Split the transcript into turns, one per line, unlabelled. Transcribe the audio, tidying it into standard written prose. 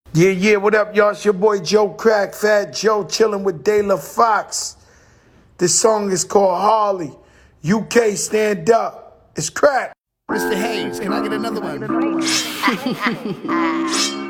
Yeah, yeah, what up, y'all? It's your boy Joe Crack, Fat Joe, chilling with De La Fox. This song is called Harley. UK, stand up. It's crack.
Mr. Hayes, can I get another one?